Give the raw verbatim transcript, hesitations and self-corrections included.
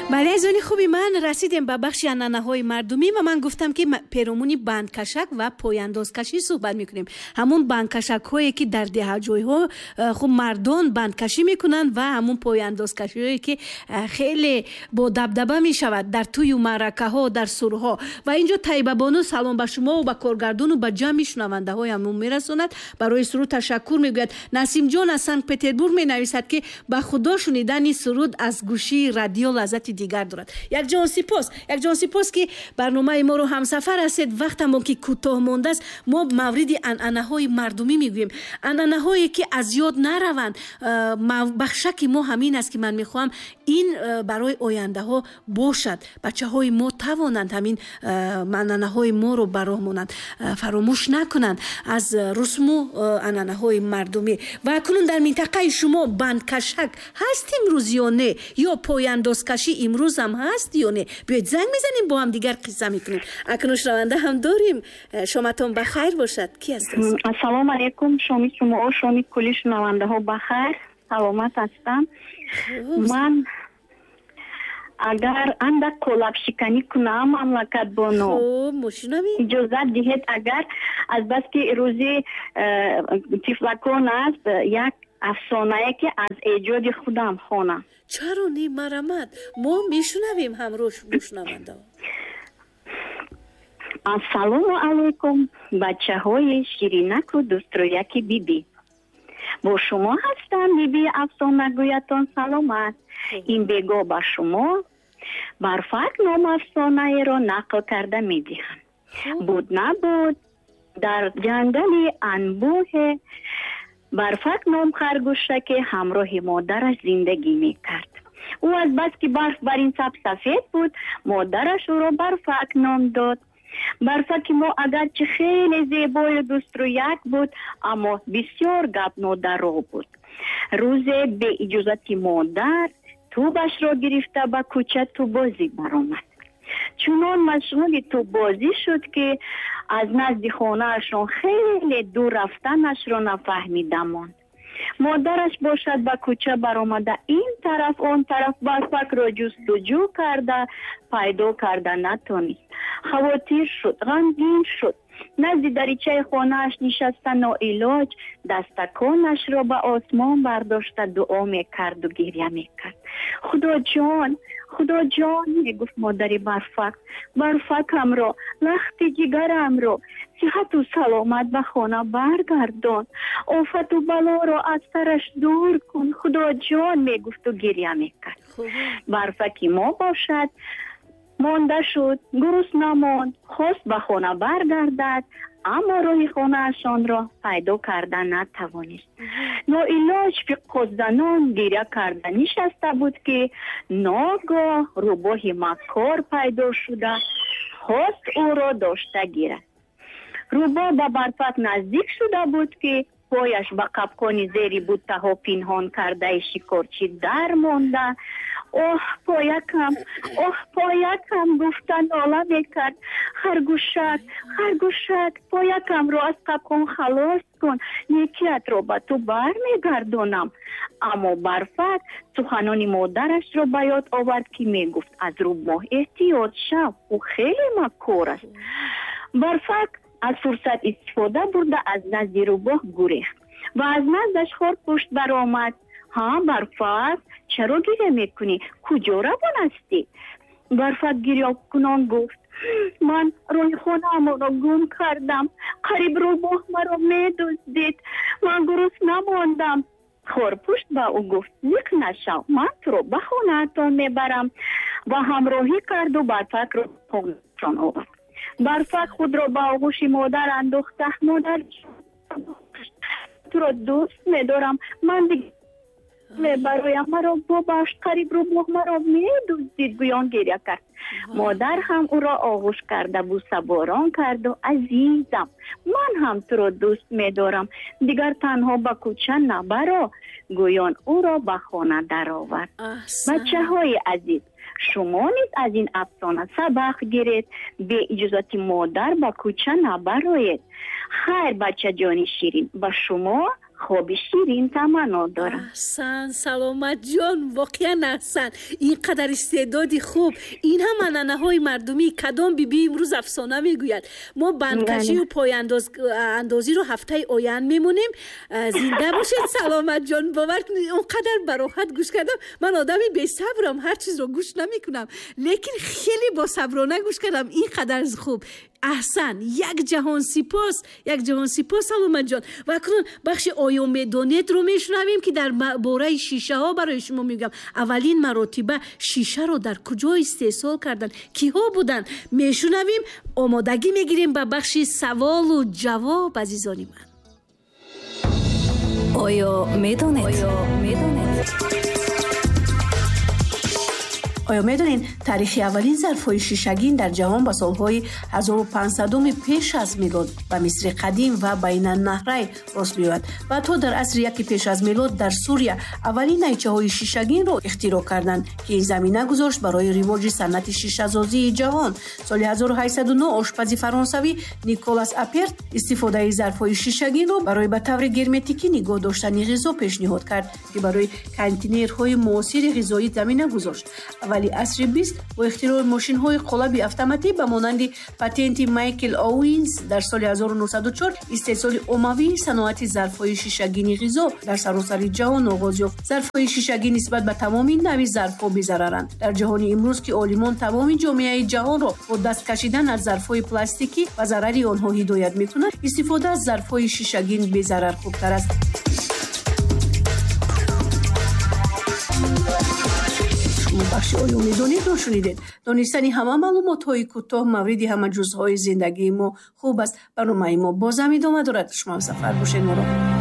бале азони хуби ман расидем ба бахши анъанаҳои мардумӣ ва ман гуфтам ки перомуни бандкашак ва пояндозкашӣ суҳбат мекунем. ҳамун бандкашакҳое ки дар деҳаҷойҳо хуб мардон бандкашӣ мекунанд ва ҳамун пояндозкашиҳое ки хеле бо дабдаба мешавад дар тӯю маъракаҳо, дар сурҳо. ва инҷо Таибабону салом ба шумо ва коргардону ба ҷамъи шунавандаҳои ҳамун мерасонад. барои суруд ташаккур мегӯяд. Насимҷон аз Санкт Петербург менависад ки ба худо шунидани суруд аз гӯшии радио лаззати дигар дорад. якҷон сипос якҷон сипос ки барномаи моро ҳамсафар ҳастед. вақтамо ки кӯтоҳ мондааст, мо мавриди анъанаҳои мардумӣ мегӯем. анъанаҳое ки аз ёд нараванд. бахшаки мо ҳамин аст ки ман мехоҳам ин барои ояндаҳо бошад. бачаҳои мо тавонанд ҳамин анъанаҳои моро ба роҳ монанд, фаромӯш накунанд аз русму анъанаҳои мардумӣ. ва акнун дар минтақаи шумо бандкашак ҳаст имрӯз ё не? ё пояндозкашӣ имрӯз ҳам ҳаст ё не? биёед занг мезанем, бо ҳам дигар қисса мекунем. акнун шунаванда ҳам дорем. шоматон бахайр бошад. ки аст? ассалому алайкум. шоми шумо, шоми кулли шунавандаҳо бахайр. саломат ҳастам. ман агар андак қолабшиканӣ кунам, мамлакатбоно иҷозат диҳед, агар азбаски рӯзи тифлакон аст, як афсонае ки аз эҷоди худам хонам. чаро не марамад? мо мешунавем ҳамроҳ шунаванда. ассалому алайкум бачаҳои ширинаку дӯстрояки биби. бо шумо ҳастам, биби афсонагӯятон саломат. ин бего ба шумо барфак ном афсонаеро нақл карда медиҳам. буд набуд дар ҷангали анбӯҳе барфак ном харгӯшаке ҳамроҳи модараш зиндагӣ мекард. ӯ азбаски барф бар ин сабсафед буд, модараш ӯро барфак ном дод. барфаки мо агарчи хеле зебою дӯстрӯяк буд, аммо бисёр гапнодаро буд. рӯзе бе иҷозати модар тӯбашро гирифта ба кӯча тӯбозӣ баромад. чунон машғули тӯбозӣ шуд ки аз назди хонаашон хеле дур рафтанашро нафаҳмида монд. модараш бошад ба кӯча баромада ин тараф он тараф барфакро ҷустуҷӯ карда пайдо карда натонист. хавотир шуд, ғамгин шуд. назди даричаи хонааш нишаста ноилоҷ дастаконашро ба осмон бардошта дуо мекарду гирья мекард. худоҷон, худоҷон, мегуфт модари барфак, барфакамро, лахти ҷигарамро сиҳату саломат ба хона баргардон, офату балоро аз сараш дур кун. худоҷон, мегуфту гирья мекард. барфаки мо бошад монда шуд, гурусна монд, хост ба хона баргардад, аммо роҳи хонаашонро пайдо карда натавонист. ноилоҷ фиққозанон гирья карда нишаста буд ки ногоҳ рӯбоҳи маккор пайдо шуда хост ӯро дошта гирад. рӯбоҳ ба барфак наздик шуда буд ки пояш ба қапқони зери буттаҳо пинҳон кардаи шикорчӣ дар монда. оҳ поякам, оҳ поякам гуфта нола мекард. харгӯшак, харгӯшак, поякамро аз қапқон халос кун, некиятро ба ту бармегардонам. аммо барфак суханони модарашро ба ёд овард ки мегуфт аз рӯбоҳ эҳтиёт шав, ӯ хеле маккор аст. барфак аз фурсат истифода бурда аз назди рӯбоҳ гурехт ва аз наздаш хорпушт баромад. ҳа барфак, чаро гирья мекунӣ? куҷо равон ҳастӣ? барфак гирьёкунон гуфт, ман роҳи хонаамонро гум кардам, қариб рӯбоҳ маро медуздид, ман гурусна мондам. хорпушт ба ӯ гуфт, зиқ нашав, ман туро ба хонаатон мебарам. ва ҳамроҳӣ карду барфакро хонаашон овард. барфак худро ба оғӯши модар андохта, модар туро дӯст медорам, ман дигар мебароям, маро бубахш, қариб рӯбоҳ маро медуздид, гӯён гирья кард. модар ҳам ӯро оғӯш карда бӯсаборон карду, азизам, ман ҳам туро дӯст медорам, дигар танҳо ба кӯча набаро, гӯён ӯро ба хона даровард. бачаҳои азиз, шумо низ аз ин афсона сабақ гиред, бе иҷозати модар ба кӯча набароед. хайр бачаҷони ширин, ба шумо خوبی شیرین تمنا دارم. احسن سلامت جان، واقعا احسن. اینقدر استعدادی خوب. این هم انانه های مردمی. کدام بی بی امروز افسانه میگوید. ما بندکشی و پایانداز اندازی رو هفته آینده میمونیم. زنده باشید سلامت جان. باور کنید اونقدر براحت گوش کردم. من آدمی بی صبرم، هر چیز رو گوش نمیکنم، لیکن خیلی با صبرانه گوش کردم. اینقدر خوب. احسن، یک جهان سپاس، یک جهان سپاس سلامت جان. و اکنون بخش آیا میدانید رو میشنویم که در باره شیشه ها برای شما میگم. اولین مراتبه شیشه رو در کجا استحصال کردن، کیها بودن، میشنویم. آمادگی میگیریم به بخش سوال و جواب عزیزانی من. آیا میدانید؟ آیا میدانید؟ آیا میدونین تاریخ اولین ظرف‌های شیشگین در جهان با سالهای هزار و پانصد پیش از میلاد به مصر قدیم و بین النهرین راست می‌آید و تا در عصر یکی پیش از میلاد در سوریه اولین نیچه‌های شیشگین را اختراع کردند که این زمینه گذاشت برای رواج صنعت شیشه‌سازی جهان. سال هزار و هشتصد و نه آشپز فرانسوی نیکولاس اپرت استفاده از ظرف‌های شیشگین را برای به طور گرمتیکی نگاه داشتن غذا پیشنهاد کرد که برای کانتینرهای معاصر غذایی زمینه گذاشت. ولی عصر بیست با اختراع ماشین های قالب اتوماتیک به مانند پتنت مایکل اوینز در سال هزار و نهصد و چهار استحصال عمومی صنعت ظرف های شیشگین غذا در سراسر جهان آغاز یافت. ظرف های شیشگین نسبت به تمام نوع ظرف ها بی‌ضررند. در جهان امروز که عالمان تمام جامعه جهان را با دست کشیدن از ظرف های پلاستیکی و ضرری آنها هدایت می‌کنند، استفاده از ظرف های شیشگین بی‌ضرر خوبتر است. بخش آیا میدانید رو شنیدید. دانستنی همه معلومات های کوتاه مورد همه جزهای زندگی ما خوب است. برنامه ما باز هم ادامه دارد. شما هم سفر باشید ما را.